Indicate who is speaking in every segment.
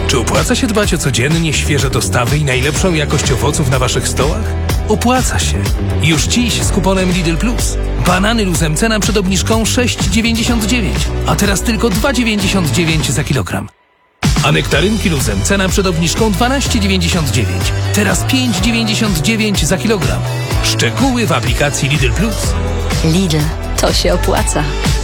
Speaker 1: Czy opłaca się dbać o codziennie świeże dostawy i najlepszą jakość owoców na waszych stołach? Opłaca się. Już dziś z kuponem Lidl Plus. Banany luzem cena przed obniżką 6,99, a teraz tylko 2,99 za kilogram. A nektarynki luzem cena przed obniżką 12,99, teraz 5,99 za kilogram. Szczegóły w aplikacji Lidl Plus.
Speaker 2: Lidl, to się opłaca.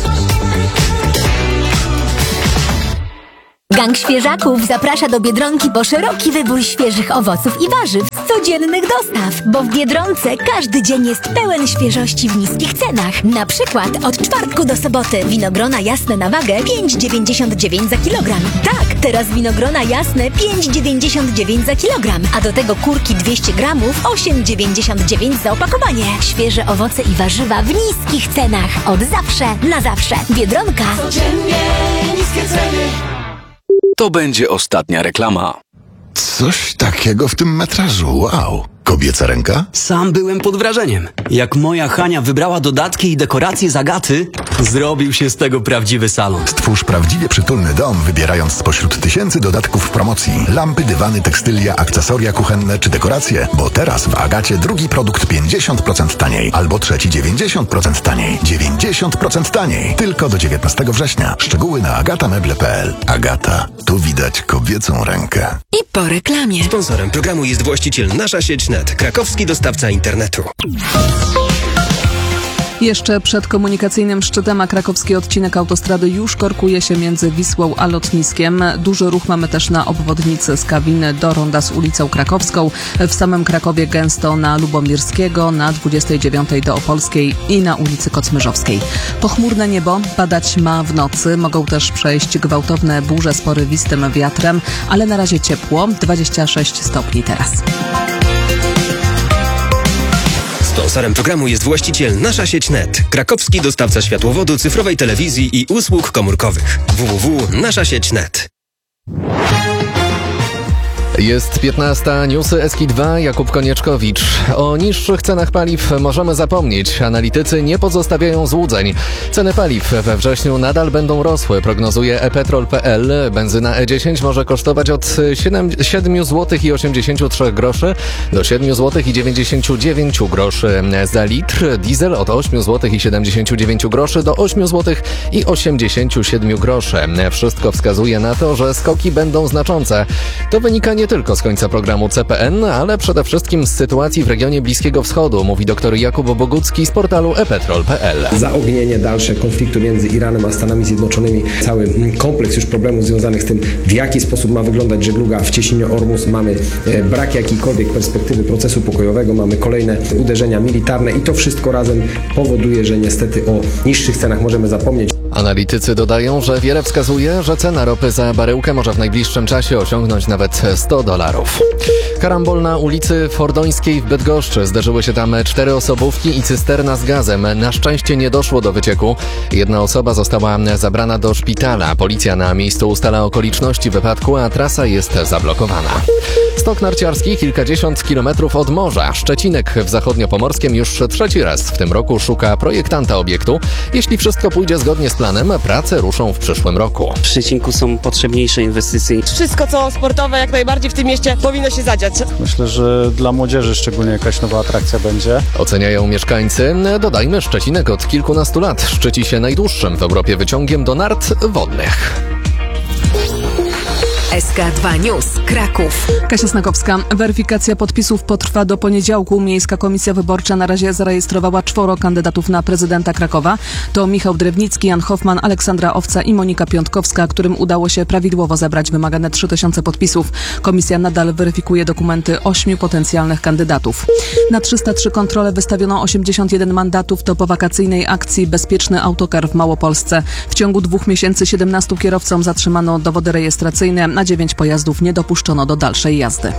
Speaker 3: Gang Świeżaków zaprasza do Biedronki po szeroki wybór świeżych owoców i warzyw z codziennych dostaw, bo w Biedronce każdy dzień jest pełen świeżości w niskich cenach. Na przykład od czwartku do soboty winogrona jasne na wagę 5,99 za kilogram. Tak, teraz winogrona jasne 5,99 za kilogram, a do tego kurki 200 gramów 8,99 za opakowanie. Świeże owoce i warzywa w niskich cenach. Od zawsze na zawsze. Biedronka.
Speaker 4: Codziennie niskie ceny.
Speaker 5: To będzie ostatnia reklama.
Speaker 6: Coś takiego w tym metrażu, wow. Kobieca ręka?
Speaker 7: Sam byłem pod wrażeniem. Jak moja Hania wybrała dodatki i dekoracje z Agaty, zrobił się z tego prawdziwy salon.
Speaker 6: Stwórz prawdziwie przytulny dom, wybierając spośród tysięcy dodatków w promocji. Lampy, dywany, tekstylia, akcesoria kuchenne czy dekoracje. Bo teraz w Agacie drugi produkt 50% taniej, albo trzeci 90% taniej. 90% taniej. Tylko do 19 września. Szczegóły na agatameble.pl. Agata. Tu widać kobiecą rękę.
Speaker 2: I po reklamie.
Speaker 8: Sponsorem programu jest właściciel Nasza Sieć Net, krakowski dostawca internetu.
Speaker 9: Jeszcze przed komunikacyjnym szczytem, a krakowski odcinek autostrady już korkuje się między Wisłą a lotniskiem. Duży ruch mamy też na obwodnicy z Kawiny do ronda z ulicą Krakowską. W samym Krakowie gęsto na Lubomirskiego, na 29 do Opolskiej i na ulicy Kocmyrzowskiej. Pochmurne niebo, padać ma w nocy. Mogą też przejść gwałtowne burze z porywistym wiatrem, ale na razie ciepło, 26 stopni teraz.
Speaker 8: Sponsorem programu jest właściciel Nasza Sieć Net, krakowski dostawca światłowodu, cyfrowej telewizji i usług komórkowych. www.naszasieć.net.
Speaker 10: Jest 15, newsy Eski2, Jakub Konieczkowicz. O niższych cenach paliw możemy zapomnieć. Analitycy nie pozostawiają złudzeń. Ceny paliw we wrześniu nadal będą rosły, prognozuje ePetrol.pl. Benzyna E10 może kosztować od 7 zł i 83 groszy do 7 zł i 99 groszy za litr. Diesel od 8 zł i 79 groszy do 8 zł i 87 groszy. Wszystko wskazuje na to, że skoki będą znaczące. To wynika nie tylko z końca programu CPN, ale przede wszystkim z sytuacji w regionie Bliskiego Wschodu, mówi dr Jakub Bogucki z portalu ePetrol.pl.
Speaker 11: Zaognienie dalsze konfliktu między Iranem a Stanami Zjednoczonymi, cały kompleks już problemów związanych z tym, w jaki sposób ma wyglądać żegluga w cieśninie Ormus. Mamy brak jakiejkolwiek perspektywy procesu pokojowego, mamy kolejne uderzenia militarne i to wszystko razem powoduje, że niestety o niższych cenach możemy zapomnieć.
Speaker 10: Analitycy dodają, że wiele wskazuje, że cena ropy za baryłkę może w najbliższym czasie osiągnąć nawet $100. Karambol na ulicy Fordońskiej w Bydgoszczy. Zdarzyły się tam 4 osobówki i cysterna z gazem. Na szczęście nie doszło do wycieku. Jedna osoba została zabrana do szpitala. Policja na miejscu ustala okoliczności wypadku, a trasa jest zablokowana. Stok narciarski kilkadziesiąt kilometrów od morza. Szczecinek w Zachodniopomorskiem już 3. raz w tym roku szuka projektanta obiektu. Jeśli wszystko pójdzie zgodnie z planem, prace ruszą w przyszłym roku.
Speaker 7: W Szczecinku są potrzebniejsze inwestycje.
Speaker 12: Wszystko, co sportowe, jak najbardziej w tym mieście powinno się zadziać.
Speaker 13: Myślę, że dla młodzieży szczególnie jakaś nowa atrakcja będzie.
Speaker 10: Oceniają mieszkańcy. Dodajmy, Szczecinek od kilkunastu lat szczyci się najdłuższym w Europie wyciągiem do nart wodnych.
Speaker 2: SK2 News, Kraków.
Speaker 9: Kasia Snakowska. Weryfikacja podpisów potrwa do poniedziałku. Miejska Komisja Wyborcza na razie zarejestrowała 4 kandydatów na prezydenta Krakowa. To Michał Drewnicki, Jan Hoffman, Aleksandra Owca i Monika Piątkowska, którym udało się prawidłowo zebrać wymagane 3000 podpisów. Komisja nadal weryfikuje dokumenty 8 potencjalnych kandydatów. Na 303 kontrole wystawiono 81 mandatów. To po wakacyjnej akcji Bezpieczny Autokar w Małopolsce. W ciągu 2 miesięcy 17 kierowcom zatrzymano dowody rejestracyjne, a 9 pojazdów nie dopuszczono do dalszej jazdy.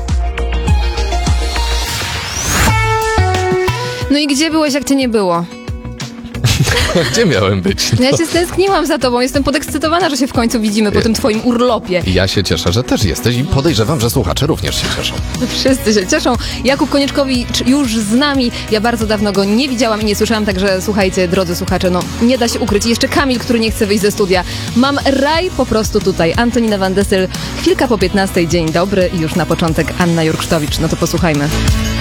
Speaker 14: No i gdzie byłeś, jak cię nie było?
Speaker 10: Gdzie miałem być?
Speaker 14: No ja się stęskniłam za tobą, jestem podekscytowana, że się w końcu widzimy po tym twoim urlopie.
Speaker 10: Ja się cieszę, że też jesteś i podejrzewam, że słuchacze również się cieszą.
Speaker 14: Wszyscy się cieszą. Jakub Konieczkowicz już z nami. Ja bardzo dawno go nie widziałam i nie słyszałam, także słuchajcie, drodzy słuchacze, no nie da się ukryć. I jeszcze Kamil, który nie chce wyjść ze studia. Mam raj po prostu tutaj. Antonina Van Dessel, chwilka po 15. Dzień dobry i już na początek Anna Jurksztowicz. No to posłuchajmy.